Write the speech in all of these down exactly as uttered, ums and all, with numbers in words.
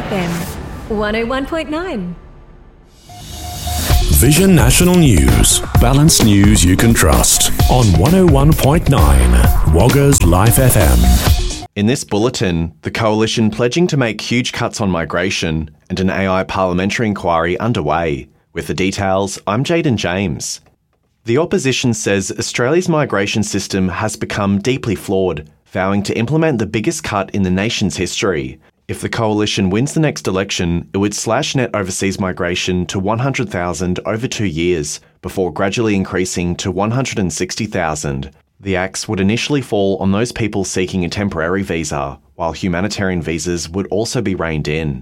F M, one oh one point nine. Vision National News. Balanced news you can trust on one oh one point nine Wagga's Life F M. In this bulletin, the Coalition pledging to make huge cuts on migration and an A I parliamentary inquiry underway. With the details, I'm Jaden James. The opposition says Australia's migration system has become deeply flawed, vowing to implement the biggest cut in the nation's history. If the Coalition wins the next election, it would slash net overseas migration to one hundred thousand over two years, before gradually increasing to one hundred sixty thousand. The axe would initially fall on those people seeking a temporary visa, while humanitarian visas would also be reined in.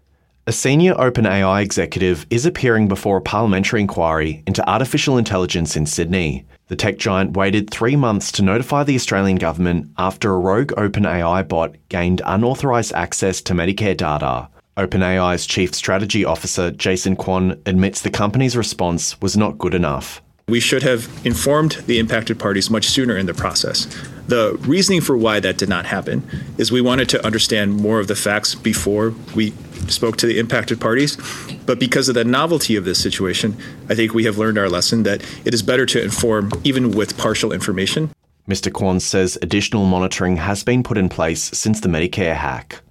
A senior OpenAI executive is appearing before a parliamentary inquiry into artificial intelligence in Sydney. The tech giant waited three months to notify the Australian government after a rogue OpenAI bot gained unauthorised access to Medicare data. OpenAI's chief strategy officer, Jason Kwon, admits the company's response was not good enough. We should have informed the impacted parties much sooner in the process. The reasoning for why that did not happen is we wanted to understand more of the facts before we spoke to the impacted parties. But because of the novelty of this situation, I think we have learned our lesson that it is better to inform even with partial information. Mister Kwon says additional monitoring has been put in place since the Medicare hack.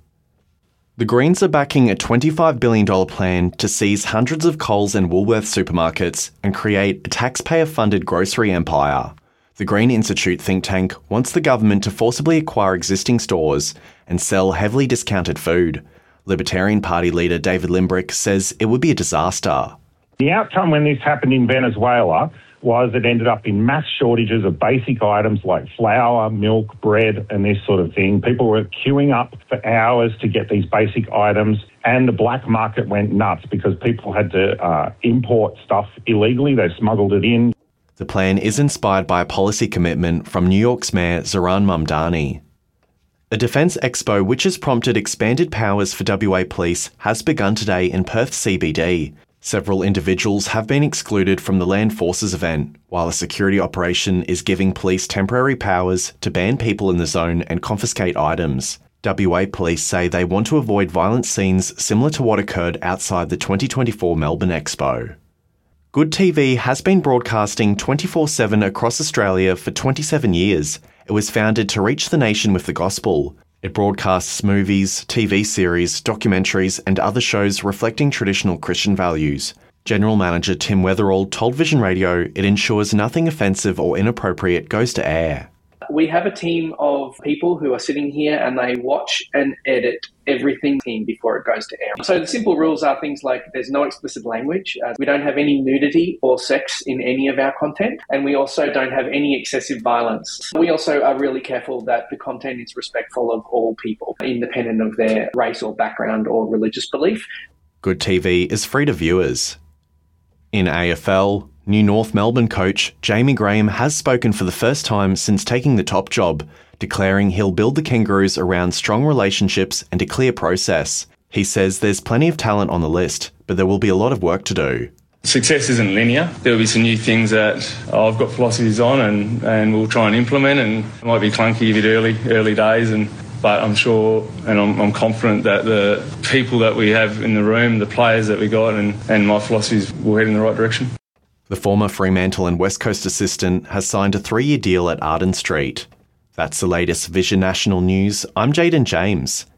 The Greens are backing a twenty-five billion dollars plan to seize hundreds of Coles and Woolworths supermarkets and create a taxpayer-funded grocery empire. The Green Institute think tank wants the government to forcibly acquire existing stores and sell heavily discounted food. Libertarian Party leader David Limbrick says it would be a disaster. The outcome when this happened in Venezuela was it ended up in mass shortages of basic items like flour, milk, bread, and this sort of thing. People were queuing up for hours to get these basic items, and the black market went nuts because people had to uh, import stuff illegally. They smuggled it in. The plan is inspired by a policy commitment from New York's Mayor Zohran Mamdani. A Defence Expo which has prompted expanded powers for W A Police has begun today in Perth C B D. Several individuals have been excluded from the Land Forces event, while a security operation is giving police temporary powers to ban people in the zone and confiscate items. W A Police say they want to avoid violent scenes similar to what occurred outside the twenty twenty-four Melbourne Expo. Good T V has been broadcasting twenty-four seven across Australia for twenty-seven years. It was founded to reach the nation with the gospel. It broadcasts movies, T V series, documentaries and other shows reflecting traditional Christian values. General Manager Tim Weatherall told Vision Radio it ensures nothing offensive or inappropriate goes to air. We have a team of people who are sitting here and they watch and edit everything team before it goes to air. So the simple rules are things like there's no explicit language, uh, we don't have any nudity or sex in any of our content, and we also don't have any excessive violence. We also are really careful that the content is respectful of all people, independent of their race or background or religious belief. Good T V is free to viewers. In A F L, new North Melbourne coach Jamie Graham has spoken for the first time since taking the top job, declaring he'll build the Kangaroos around strong relationships and a clear process. He says there's plenty of talent on the list, but there will be a lot of work to do. Success isn't linear. There'll be some new things that I've got philosophies on and, and we'll try and implement, and it might be clunky a bit early, early days, and but I'm sure and I'm, I'm confident that the people that we have in the room, the players that we got, and, and my philosophies will head in the right direction. The former Fremantle and West Coast assistant has signed a three-year deal at Arden Street. That's the latest Vision National News. I'm Jaden James.